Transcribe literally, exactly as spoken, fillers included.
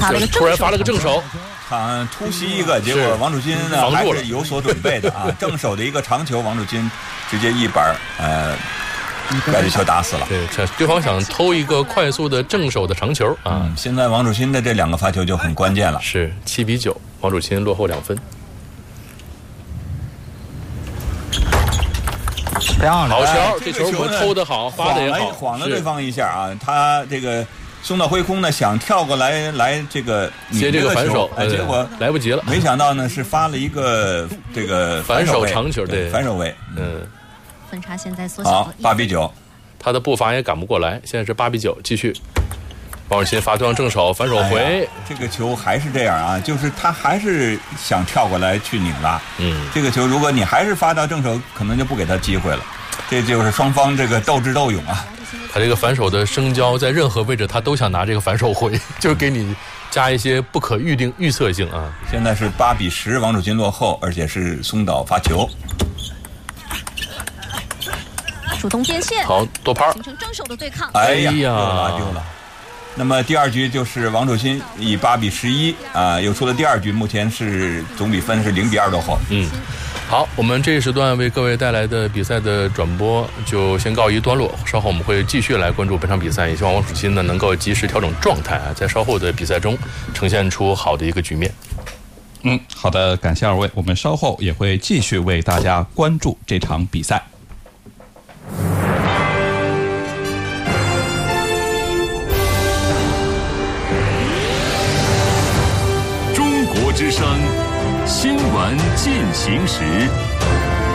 发了个突然发了个正手， 啊，突袭一个，结果王楚钦呢还是有所准备的啊，正手的一个长球，王楚钦直接一板呃。把这球打死了。 对，对方想偷一个快速的正手的长球啊、 嗯。现在王楚钦的这两个发球就很关键了。 是七比九，王楚钦落后两分。 漂亮， 好球！ 这球我们偷得好，发的也好， 晃了对方一下啊。他这个送到挥空呢，想跳过来来这个接这个反手， 哎，结果来不及了。 没想到呢是发了一个这个反手长球，对， 反手位， 嗯。 分差现在缩小好，八比九， 他的步伐也赶不过来，现在是八比九，继续。王楚钦发对方正手，反手回、哎。 这个球还是这样啊，就是他还是想跳过来去拧拉。 嗯， 这个球如果你还是发到正手，可能就不给他机会了。这就是双方这个斗智斗勇啊。 他这个反手的生交，在任何位置他都想拿这个反手回，就是给你加一些不可预定预测性啊。 现在是八比十，王楚钦落后，而且是松岛发球。 主动变线， 好多拍， 形成正手的对抗。 哎呀，丢了丢了。那么第二局就是王楚钦以八比十一啊，又出了第二局，目前是总比分是零比二落后。 嗯，好，我们这一时段为各位带来的比赛的转播就先告一段落，稍后我们会继续来关注本场比赛，也希望王楚钦呢能够及时调整状态啊，在稍后的比赛中呈现出好的一个局面。 嗯，好的，感谢二位，我们稍后也会继续为大家关注这场比赛。 中国之声新闻进行时。